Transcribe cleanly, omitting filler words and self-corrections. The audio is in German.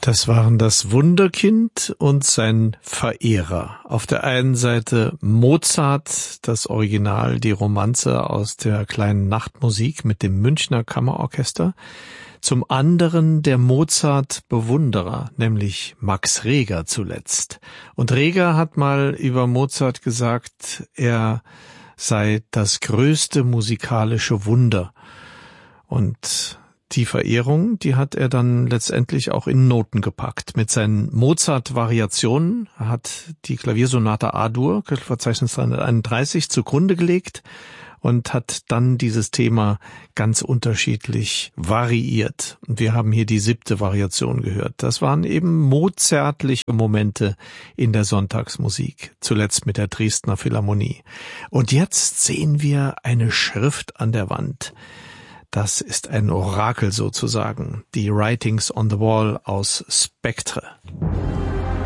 Das waren das Wunderkind und sein Verehrer. Auf der einen Seite Mozart, das Original, die Romanze aus der kleinen Nachtmusik mit dem Münchner Kammerorchester. Zum anderen der Mozart-Bewunderer, nämlich Max Reger zuletzt. Und Reger hat mal über Mozart gesagt, er sei das größte musikalische Wunder. Und die Verehrung, die hat er dann letztendlich auch in Noten gepackt. Mit seinen Mozart-Variationen hat die Klaviersonate A-Dur, Verzeichnis 331, zugrunde gelegt und hat dann dieses Thema ganz unterschiedlich variiert. Und wir haben hier die 7. Variation gehört. Das waren eben mozartliche Momente in der Sonntagsmusik, zuletzt mit der Dresdner Philharmonie. Und jetzt sehen wir eine Schrift an der Wand. Das ist ein Orakel sozusagen, die Writings on the Wall aus Spectre.